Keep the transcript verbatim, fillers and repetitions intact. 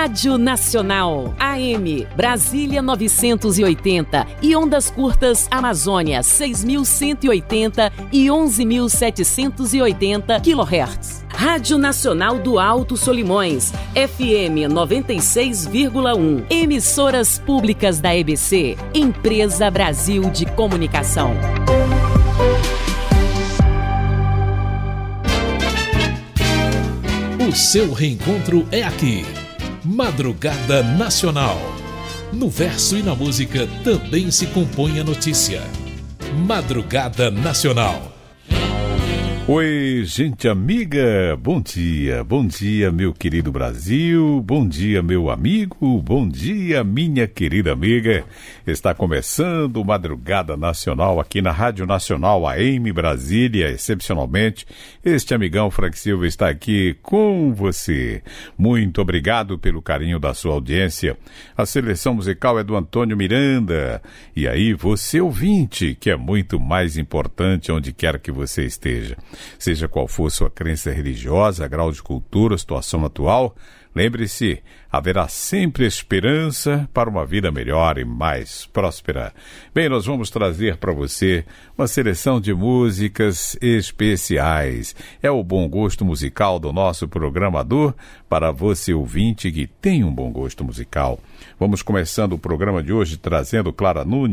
Rádio Nacional, A M, Brasília novecentos e oitenta e ondas curtas Amazônia seis mil cento e oitenta e onze mil setecentos e oitenta quilohertz. Rádio Nacional do Alto Solimões, F M noventa e seis vírgula um. Emissoras públicas da E B C, Empresa Brasil de Comunicação. O seu reencontro é aqui. Madrugada Nacional. No verso e na música também se compõe a notícia. Madrugada Nacional. Oi, gente amiga, bom dia, bom dia meu querido Brasil, bom dia meu amigo, bom dia minha querida amiga. Está começando Madrugada Nacional aqui na Rádio Nacional A M Brasília, excepcionalmente. Este amigão Frank Silva está aqui com você. Muito obrigado pelo carinho da sua audiência. A seleção musical é do Antônio Miranda. E aí, você ouvinte, que é muito mais importante onde quer que você esteja. Seja qual for sua crença religiosa, grau de cultura, situação atual, lembre-se, haverá sempre esperança para uma vida melhor e mais próspera. Bem, nós vamos trazer para você uma seleção de músicas especiais. É o bom gosto musical do nosso programador para você ouvinte que tem um bom gosto musical. Vamos começando o programa de hoje trazendo Clara Nunes.